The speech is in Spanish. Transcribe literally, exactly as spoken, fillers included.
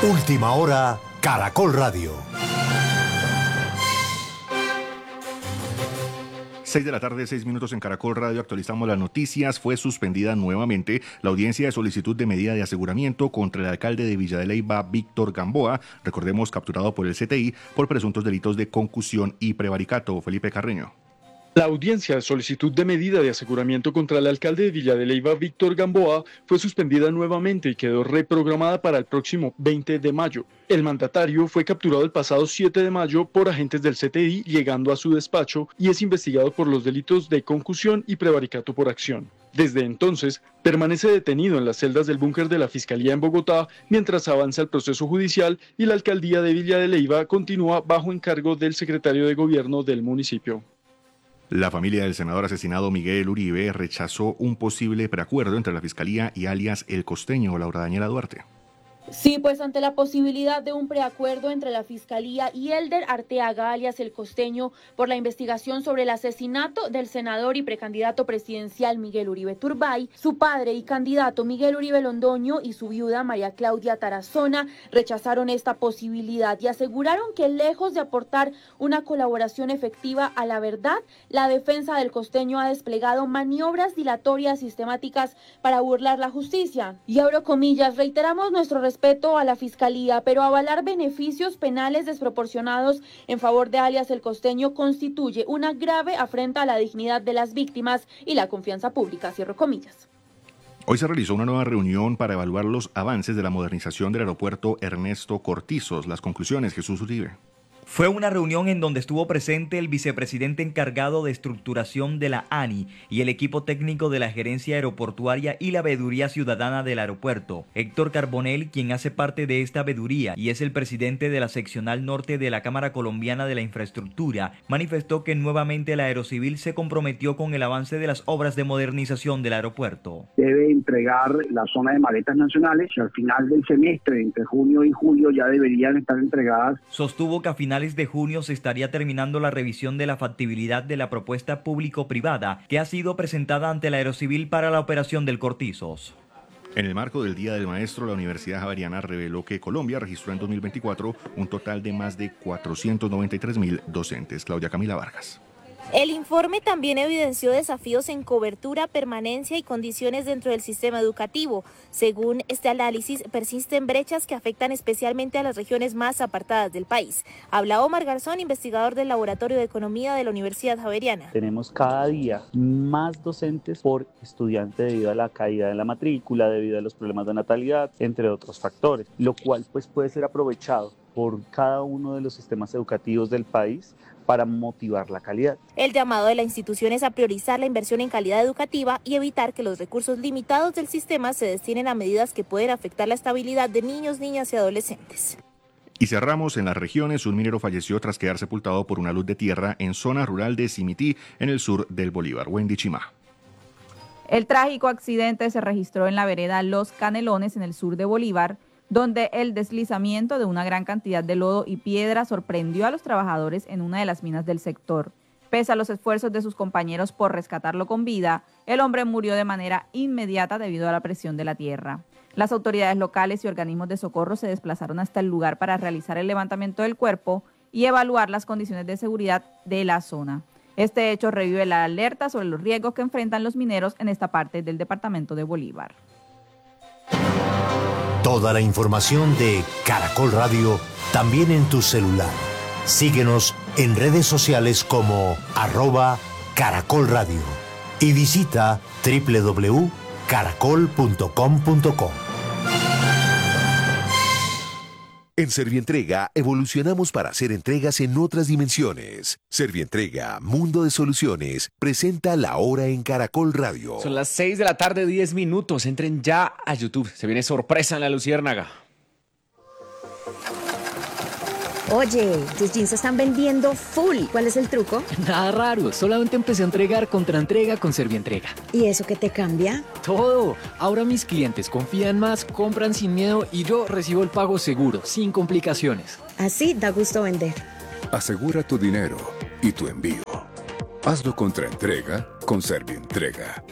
Última hora, Caracol Radio. seis de la tarde, seis minutos en Caracol Radio. Actualizamos las noticias. Fue suspendida nuevamente la audiencia de solicitud de medida de aseguramiento contra el alcalde de Villa de Leyva, Víctor Gamboa, recordemos capturado por el C T I por presuntos delitos de concusión y prevaricato. Felipe Carreño. La audiencia de solicitud de medida de aseguramiento contra el alcalde de Villa de Leyva, Víctor Gamboa, fue suspendida nuevamente y quedó reprogramada para el próximo veinte de mayo. El mandatario fue capturado el pasado siete de mayo por agentes del C T I, llegando a su despacho, y es investigado por los delitos de concusión y prevaricato por acción. Desde entonces, permanece detenido en las celdas del búnker de la Fiscalía en Bogotá, mientras avanza el proceso judicial y la alcaldía de Villa de Leyva continúa bajo encargo del secretario de gobierno del municipio. La familia del senador asesinado Miguel Uribe rechazó un posible preacuerdo entre la Fiscalía y alias El Costeño. Laura Daniela Duarte. Sí, pues ante la posibilidad de un preacuerdo entre la Fiscalía y Elder Arteaga, alias El Costeño, por la investigación sobre el asesinato del senador y precandidato presidencial Miguel Uribe Turbay, su padre y candidato Miguel Uribe Londoño y su viuda María Claudia Tarazona rechazaron esta posibilidad y aseguraron que lejos de aportar una colaboración efectiva a la verdad, la defensa del Costeño ha desplegado maniobras dilatorias sistemáticas para burlar la justicia. Y abro comillas, reiteramos nuestro respeto respeto a la Fiscalía, pero avalar beneficios penales desproporcionados en favor de alias El Costeño constituye una grave afrenta a la dignidad de las víctimas y la confianza pública, cierro comillas. Hoy se realizó una nueva reunión para evaluar los avances de la modernización del aeropuerto Ernesto Cortizos. Las conclusiones, Jesús Uribe. Fue una reunión en donde estuvo presente el vicepresidente encargado de estructuración de la A N I y el equipo técnico de la Gerencia Aeroportuaria y la Veeduría Ciudadana del aeropuerto. Héctor Carbonell, quien hace parte de esta veeduría y es el presidente de la seccional norte de la Cámara Colombiana de la Infraestructura, manifestó que nuevamente la Aerocivil se comprometió con el avance de las obras de modernización del aeropuerto. Debe entregar la zona de maletas nacionales y al final del semestre, entre junio y julio, ya deberían estar entregadas. Sostuvo que a finales de junio se estaría terminando la revisión de la factibilidad de la propuesta público-privada que ha sido presentada ante la Aerocivil para la operación del Cortizos. En el marco del Día del Maestro, la Universidad Javeriana reveló que Colombia registró en dos mil veinticuatro un total de más de cuatrocientos noventa y tres mil docentes. Claudia Camila Vargas. El informe también evidenció desafíos en cobertura, permanencia y condiciones dentro del sistema educativo. Según este análisis, persisten brechas que afectan especialmente a las regiones más apartadas del país. Habla Omar Garzón, investigador del Laboratorio de Economía de la Universidad Javeriana. Tenemos cada día más docentes por estudiante debido a la caída de la matrícula, debido a los problemas de natalidad, entre otros factores, lo cual pues puede ser aprovechado por cada uno de los sistemas educativos del país para motivar la calidad. El llamado de la institución es a priorizar la inversión en calidad educativa y evitar que los recursos limitados del sistema se destinen a medidas que pueden afectar la estabilidad de niños, niñas y adolescentes. Y cerramos en las regiones. Un minero falleció tras quedar sepultado por una luz de tierra en zona rural de Simití, en el sur del Bolívar. Wendy Chimá. El trágico accidente se registró en la vereda Los Canelones, en el sur de Bolívar, donde el deslizamiento de una gran cantidad de lodo y piedra sorprendió a los trabajadores en una de las minas del sector. Pese a los esfuerzos de sus compañeros por rescatarlo con vida, el hombre murió de manera inmediata debido a la presión de la tierra. Las autoridades locales y organismos de socorro se desplazaron hasta el lugar para realizar el levantamiento del cuerpo y evaluar las condiciones de seguridad de la zona. Este hecho revive la alerta sobre los riesgos que enfrentan los mineros en esta parte del departamento de Bolívar. Toda la información de Caracol Radio también en tu celular. Síguenos en redes sociales como arroba Caracol Radio y visita doble u doble u doble u punto caracol punto com punto co. En Servientrega evolucionamos para hacer entregas en otras dimensiones. Servientrega, Mundo de Soluciones, presenta La Hora en Caracol Radio. Son las seis de la tarde, diez minutos. Entren ya a YouTube. Se viene sorpresa en la Luciérnaga. Oye, tus jeans se están vendiendo full. ¿Cuál es el truco? Nada raro, solamente empecé a entregar contra entrega con Servientrega. ¿Y eso qué te cambia? Todo. Ahora mis clientes confían más, compran sin miedo y yo recibo el pago seguro, sin complicaciones. Así da gusto vender. Asegura tu dinero y tu envío. Hazlo contra entrega con Servientrega.